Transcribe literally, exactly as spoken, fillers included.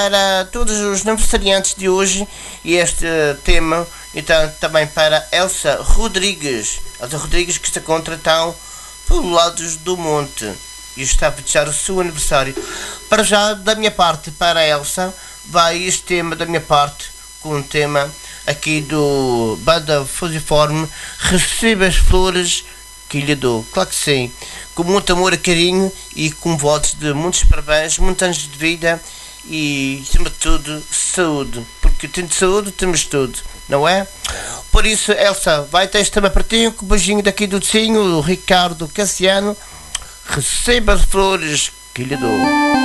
para todos os aniversariantes de hoje e este tema, então também para Elsa Rodrigues. Elsa Rodrigues que está contratão pelos lados do monte e está a fechar o seu aniversário. Para já, da minha parte, para a Elsa, vai este tema da minha parte, com um tema aqui do Banda Fusiforme, Receba as Flores que lhe dou. Claro que sim, com muito amor e carinho e com votos de muitos parabéns, muitos anos de vida e, acima de tudo, saúde, porque tendo saúde temos tudo, não é? Por isso, Elsa, vai ter este tema para ti, com um beijinho daqui do Tinho, o Ricardo Cassiano. Receba as flores que lhe dou.